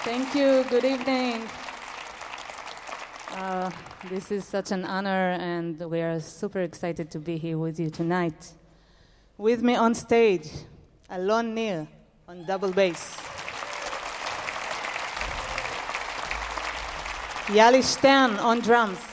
Thank you. Good evening. This is such an honor, and we are super excited to be here with you tonight. With me on stage, Alon Nir on double bass, Yali Stern on drums,